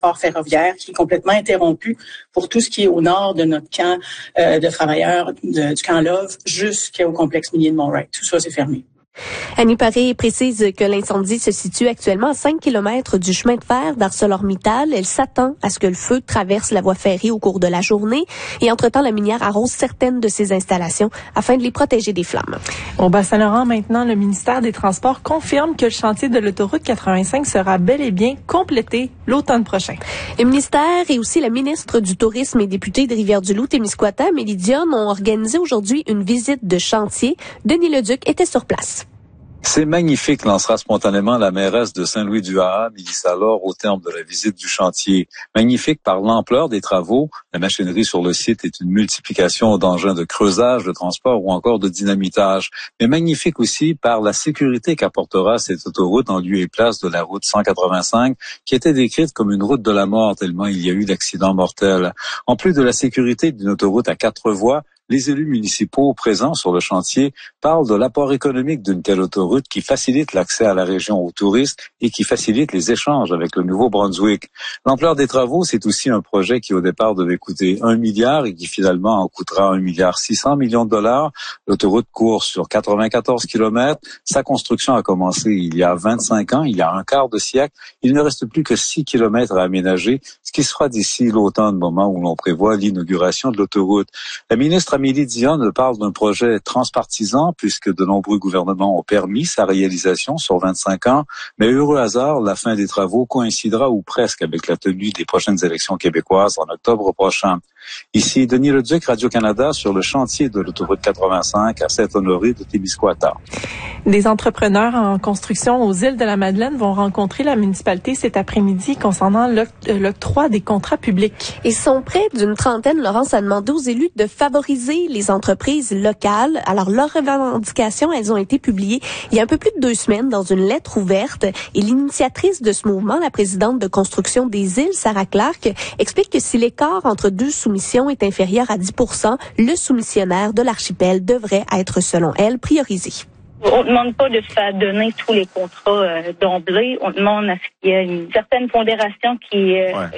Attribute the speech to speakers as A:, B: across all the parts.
A: port ferroviaire qui est complètement interrompu pour tout ce qui est au nord de notre camp de travailleurs du camp Love jusqu'au complexe minier de Mont-Wright. Tout ça, c'est fermé.
B: Annie Paré précise que l'incendie se situe actuellement à 5 km du chemin de fer d'ArcelorMittal. Elle s'attend à ce que le feu traverse la voie ferrée au cours de la journée et entre-temps, la minière arrose certaines de ses installations afin de les protéger des flammes.
C: Au Bas-Saint-Laurent, maintenant, le ministère des Transports confirme que le chantier de l'autoroute 85 sera bel et bien complété l'automne prochain.
B: Le ministère et aussi la ministre du Tourisme et députée de Rivière-du-Loup, Témiscouata, Amélie Dionne, ont organisé aujourd'hui une visite de chantier. Denis Leduc était sur place.
D: C'est magnifique, lancera spontanément la mairesse de Saint-Louis-du-Ha, Mélissa Laure, au terme de la visite du chantier. Magnifique par l'ampleur des travaux. La machinerie sur le site est une multiplication d'engins de creusage, de transport ou encore de dynamitage. Mais magnifique aussi par la sécurité qu'apportera cette autoroute en lieu et place de la route 185, qui était décrite comme une route de la mort tellement il y a eu d'accidents mortels. En plus de la sécurité d'une autoroute à 4 voies, les élus municipaux présents sur le chantier parlent de l'apport économique d'une telle autoroute qui facilite l'accès à la région aux touristes et qui facilite les échanges avec le Nouveau-Brunswick. L'ampleur des travaux, c'est aussi un projet qui au départ devait coûter 1 milliard et qui finalement en coûtera 1,6 milliard de dollars. L'autoroute court sur 94 km. Sa construction a commencé il y a 25 ans, il y a un quart de siècle. Il ne reste plus que 6 km à aménager, ce qui sera d'ici l'automne, moment où l'on prévoit l'inauguration de l'autoroute. La ministre Amélie Dionne parle d'un projet transpartisan puisque de nombreux gouvernements ont permis sa réalisation sur 25 ans. Mais heureux hasard, la fin des travaux coïncidera ou presque avec la tenue des prochaines élections québécoises en octobre prochain. Ici, Denis Leduc, Radio-Canada, sur le chantier de l'autoroute 85 à Saint-Honoré de Témiscouata.
C: Des entrepreneurs en construction aux îles de la Madeleine vont rencontrer la municipalité cet après-midi concernant l'octroi des contrats publics.
B: Ils sont près d'une trentaine, Laurence, a demandé aux élus de favoriser les entreprises locales. Alors, leurs revendications, elles ont été publiées il y a un peu plus de 2 semaines dans une lettre ouverte. Et l'initiatrice de ce mouvement, la présidente de construction des îles, Sarah Clark, explique que si l'écart entre 2 soumissions est inférieur à 10%, le soumissionnaire de l'archipel devrait être, selon elle, priorisé.
E: On ne demande pas de se faire donner tous les contrats d'emblée. On demande à ce qu'il y ait une certaine pondération qui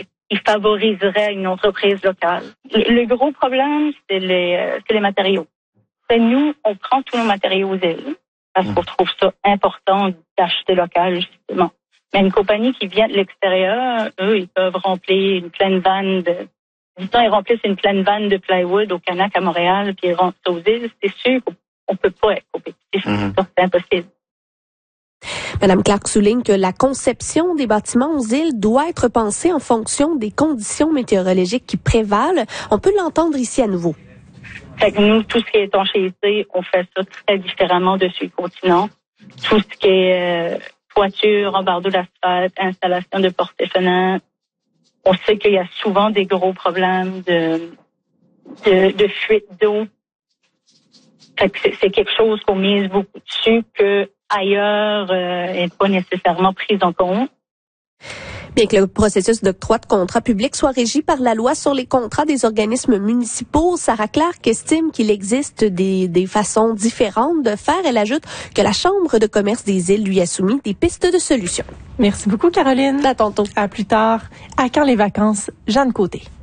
E: favoriserait une entreprise locale. Le gros problème, c'est les matériaux. Nous, on prend tous nos matériaux aux îles parce qu'on trouve ça important d'acheter local, justement. Mais une compagnie qui vient de l'extérieur, eux, ils peuvent remplir une pleine vanne ils remplissent une pleine vanne de plywood au Canac à Montréal, puis ils rentrent aux îles. C'est sûr qu'on peut pas être compétitif. C'est impossible.
B: Madame Clark souligne que la conception des bâtiments aux îles doit être pensée en fonction des conditions météorologiques qui prévalent. On peut l'entendre ici à nouveau.
E: Fait que nous, tout ce qui est étanchéité, on fait ça très différemment dessus le continent. Tout ce qui est toiture, embardeau d'asphalte, installation de portes et fenêtres, on sait qu'il y a souvent des gros problèmes de fuite d'eau. Fait que c'est quelque chose qu'on mise beaucoup dessus que ailleurs n'est pas nécessairement prise en compte.
B: Bien que le processus d'octroi de contrats publics soit régi par la loi sur les contrats des organismes municipaux, Sarah Clark estime qu'il existe des façons différentes de faire. Elle ajoute que la Chambre de commerce des îles lui a soumis des pistes de solutions.
C: Merci beaucoup, Caroline.
B: À tantôt.
C: À plus tard. À quand les vacances? Jeanne Côté.